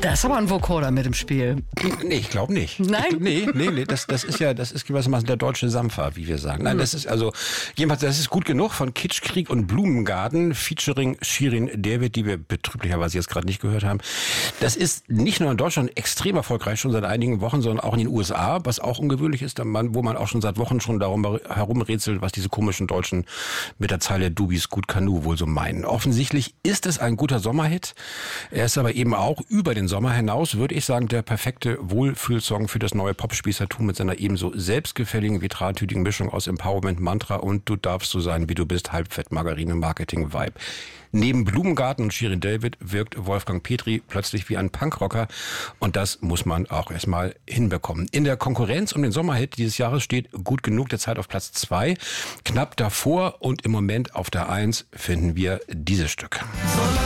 Da ist aber ein Vocoder mit im Spiel. Nee, ich glaube nicht. Nein? Nee, das ist gewissermaßen der deutsche Sampfer, wie wir sagen. Nein, das ist also, jedenfalls, das ist gut genug von Kitsch, Krieg und Blumengarten, featuring Shirin David, die wir betrüblicherweise jetzt gerade nicht gehört haben. Das ist nicht nur in Deutschland extrem erfolgreich, schon seit einigen Wochen, sondern auch in den USA, was auch ungewöhnlich ist, wo man auch schon seit Wochen schon darum herumrätselt, was diese komischen Deutschen mit der Zeile Dubis gut Kanu wohl so meinen. Offensichtlich ist es ein guter Sommerhit. Er ist aber eben auch über den Sommer hinaus, würde ich sagen, der perfekte Wohlfühlsong für das neue Popspießertum mit seiner ebenso selbstgefälligen, vitraltütigen Mischung aus Empowerment, Mantra und Du darfst so sein, wie du bist, Halbfett, Margarine, Marketing, Vibe. Neben Blumengarten und Shirin David wirkt Wolfgang Petri plötzlich wie ein Punkrocker und das muss man auch erstmal hinbekommen. In der Konkurrenz um den Sommerhit dieses Jahres steht Gut genug derzeit auf Platz 2. Knapp davor und im Moment auf der 1 finden wir dieses Stück.